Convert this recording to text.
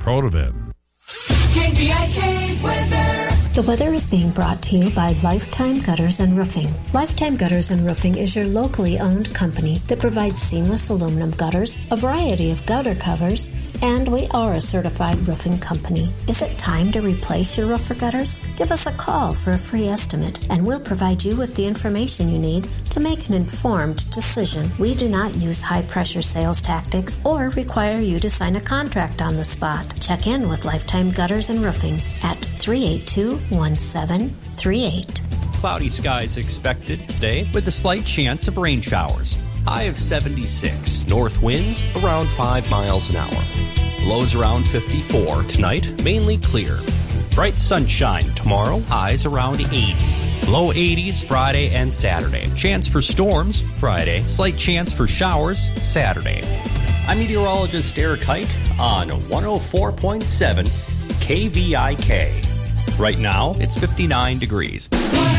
Protivin. KVIK weather. The weather is being brought to you by Lifetime Gutters and Roofing. Lifetime Gutters and Roofing is your locally owned company that provides seamless aluminum gutters, a variety of gutter covers, and we are a certified roofing company. Is it time to replace your roof or gutters? Give us a call for a free estimate, and we'll provide you with the information you need to make an informed decision. We do not use high-pressure sales tactics or require you to sign a contract on the spot. Check in with Lifetime Gutters and Roofing at 382-1738. Cloudy skies expected today with a slight chance of rain showers. High of 76. North winds around 5 miles an hour. Lows around 54. Tonight, mainly clear. Bright sunshine tomorrow. Highs around 80. Low 80s Friday and Saturday. Chance for storms Friday. Slight chance for showers Saturday. I'm meteorologist Eric Hike on 104.7 KVIK. Right now, it's 59 degrees.